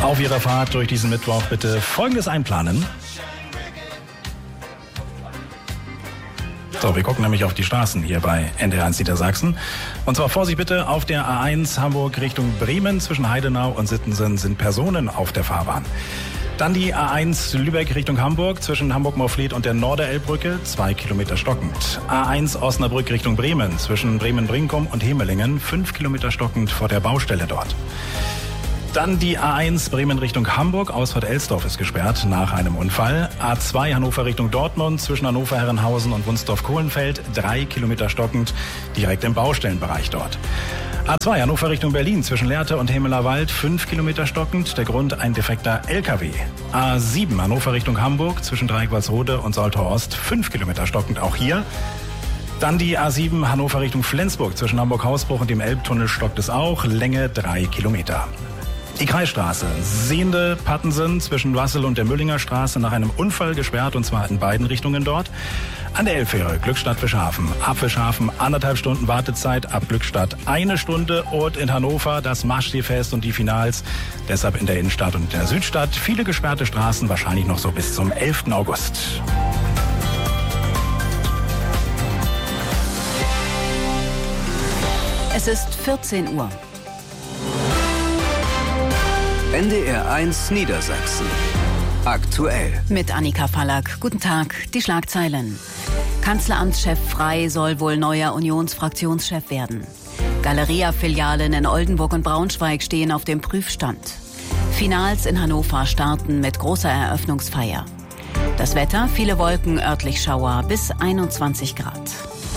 Auf Ihrer Fahrt durch diesen Mittwoch bitte Folgendes einplanen. So, wir gucken nämlich auf die Straßen hier bei NDR1 Niedersachsen. Und zwar Vorsicht bitte, auf der A1 Hamburg Richtung Bremen zwischen Heidenau und Sittensen sind Personen auf der Fahrbahn. Dann die A1 Lübeck Richtung Hamburg zwischen Hamburg-Morfleet und der Norderelbbrücke, 2 Kilometer stockend. A1 Osnabrück Richtung Bremen zwischen Bremen-Brinkum und Hemelingen, 5 Kilometer stockend vor der Baustelle dort. Dann die A1 Bremen Richtung Hamburg, Ausfahrt Elsdorf ist gesperrt nach einem Unfall. A2 Hannover Richtung Dortmund zwischen Hannover-Herrenhausen und Wunsdorf-Kohlenfeld, 3 Kilometer stockend, direkt im Baustellenbereich dort. A2 Hannover Richtung Berlin zwischen Lehrte und Hemelerwald, 5 Kilometer stockend, der Grund ein defekter LKW. A7 Hannover Richtung Hamburg zwischen Dreikwalsrode und Soltau-Ost, 5 Kilometer stockend auch hier. Dann die A7 Hannover Richtung Flensburg zwischen Hamburg-Hausbruch und dem Elbtunnel stockt es auch, Länge 3 Kilometer. Die Kreisstraße Sehnde-Pattensen zwischen Wassel und der Müllinger Straße nach einem Unfall gesperrt, und zwar in beiden Richtungen dort. An der Elbfähre Glückstadt-Fischhafen. Ab Fischhafen 1,5 Stunden Wartezeit, ab Glückstadt 1 Stunde. Und in Hannover das Maschseefest und die Finals. Deshalb in der Innenstadt und in der Südstadt viele gesperrte Straßen, wahrscheinlich noch so bis zum 11. August. Es ist 14 Uhr. NDR1 Niedersachsen. Aktuell. Mit Annika Fallack. Guten Tag. Die Schlagzeilen. Kanzleramtschef Frey soll wohl neuer Unionsfraktionschef werden. Galeria-Filialen in Oldenburg und Braunschweig stehen auf dem Prüfstand. Finals in Hannover starten mit großer Eröffnungsfeier. Das Wetter, viele Wolken, örtlich Schauer bis 21 Grad.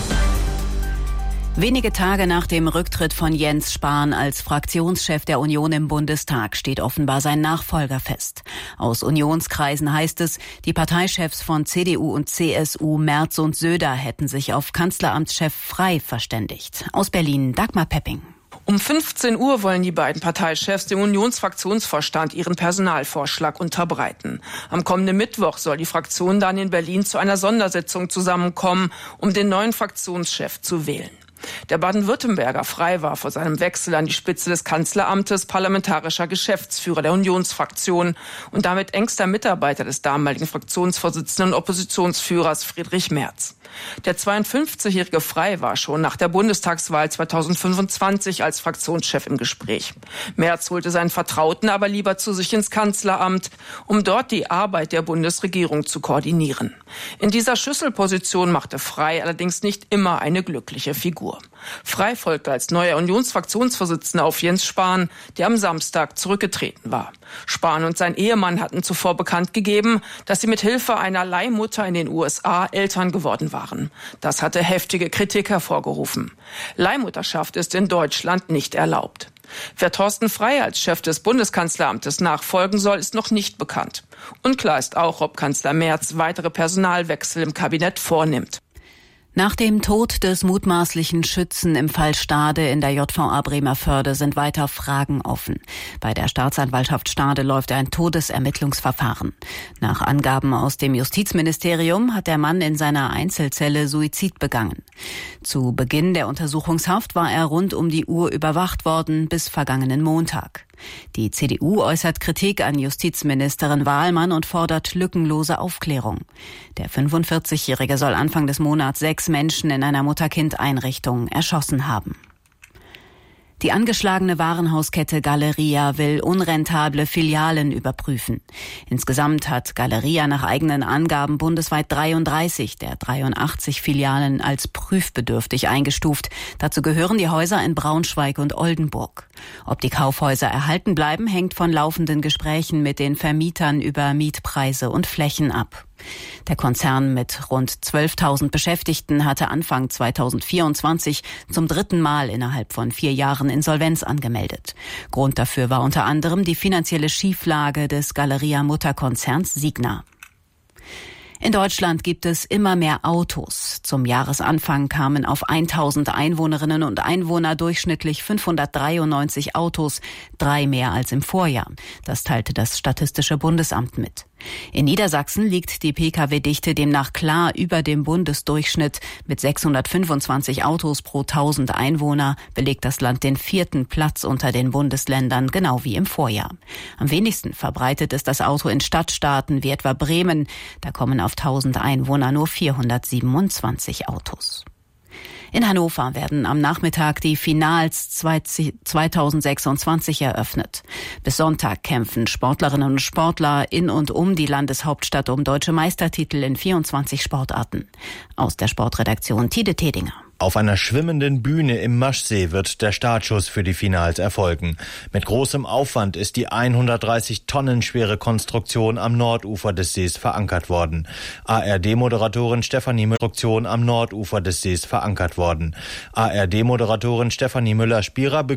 Wenige Tage nach dem Rücktritt von Jens Spahn als Fraktionschef der Union im Bundestag steht offenbar sein Nachfolger fest. Aus Unionskreisen heißt es, die Parteichefs von CDU und CSU, Merz und Söder, hätten sich auf Kanzleramtschef Frey verständigt. Aus Berlin, Dagmar Pepping. Um 15 Uhr wollen die beiden Parteichefs dem Unionsfraktionsvorstand ihren Personalvorschlag unterbreiten. Am kommenden Mittwoch soll die Fraktion dann in Berlin zu einer Sondersitzung zusammenkommen, um den neuen Fraktionschef zu wählen. Der Baden-Württemberger Frey war vor seinem Wechsel an die Spitze des Kanzleramtes parlamentarischer Geschäftsführer der Unionsfraktion und damit engster Mitarbeiter des damaligen Fraktionsvorsitzenden und Oppositionsführers Friedrich Merz. Der 52-jährige Frey war schon nach der Bundestagswahl 2025 als Fraktionschef im Gespräch. Merz holte seinen Vertrauten aber lieber zu sich ins Kanzleramt, um dort die Arbeit der Bundesregierung zu koordinieren. In dieser Schlüsselposition machte Frey allerdings nicht immer eine glückliche Figur. Frey folgte als neuer Unionsfraktionsvorsitzender auf Jens Spahn, der am Samstag zurückgetreten war. Spahn und sein Ehemann hatten zuvor bekannt gegeben, dass sie mit Hilfe einer Leihmutter in den USA Eltern geworden waren. Das hatte heftige Kritik hervorgerufen. Leihmutterschaft ist in Deutschland nicht erlaubt. Wer Thorsten Frey als Chef des Bundeskanzleramtes nachfolgen soll, ist noch nicht bekannt. Unklar ist auch, ob Kanzler Merz weitere Personalwechsel im Kabinett vornimmt. Nach dem Tod des mutmaßlichen Schützen im Fall Stade in der JVA Bremervörde sind weiter Fragen offen. Bei der Staatsanwaltschaft Stade läuft ein Todesermittlungsverfahren. Nach Angaben aus dem Justizministerium hat der Mann in seiner Einzelzelle Suizid begangen. Zu Beginn der Untersuchungshaft war er rund um die Uhr überwacht worden bis vergangenen Montag. Die CDU äußert Kritik an Justizministerin Wahlmann und fordert lückenlose Aufklärung. Der 45-Jährige soll Anfang des Monats 6 Menschen in einer Mutter-Kind-Einrichtung erschossen haben. Die angeschlagene Warenhauskette Galeria will unrentable Filialen überprüfen. Insgesamt hat Galeria nach eigenen Angaben bundesweit 33 der 83 Filialen als prüfbedürftig eingestuft. Dazu gehören die Häuser in Braunschweig und Oldenburg. Ob die Kaufhäuser erhalten bleiben, hängt von laufenden Gesprächen mit den Vermietern über Mietpreise und Flächen ab. Der Konzern mit rund 12.000 Beschäftigten hatte Anfang 2024 zum 3. Mal innerhalb von 4 Jahren Insolvenz angemeldet. Grund dafür war unter anderem die finanzielle Schieflage des Galeria-Mutterkonzerns Signa. In Deutschland gibt es immer mehr Autos. Zum Jahresanfang kamen auf 1000 Einwohnerinnen und Einwohner durchschnittlich 593 Autos, 3 mehr als im Vorjahr. Das teilte das Statistische Bundesamt mit. In Niedersachsen liegt die Pkw-Dichte demnach klar über dem Bundesdurchschnitt. Mit 625 Autos pro 1000 Einwohner belegt das Land den 4. Platz unter den Bundesländern, genau wie im Vorjahr. Am wenigsten verbreitet ist das Auto in Stadtstaaten wie etwa Bremen. Da kommen auf 1000 Einwohner nur 427 Autos. In Hannover werden am Nachmittag die Finals 2026 eröffnet. Bis Sonntag kämpfen Sportlerinnen und Sportler in und um die Landeshauptstadt um deutsche Meistertitel in 24 Sportarten. Aus der Sportredaktion Tide Tedinger. Auf einer schwimmenden Bühne im Maschsee wird der Startschuss für die Finals erfolgen. Mit großem Aufwand ist die 130 Tonnen schwere Konstruktion am Nordufer des Sees verankert worden. ARD-Moderatorin Stefanie Müller am Nordufer des Sees verankert worden. ARD-Moderatorin Stefanie Müller-Spierer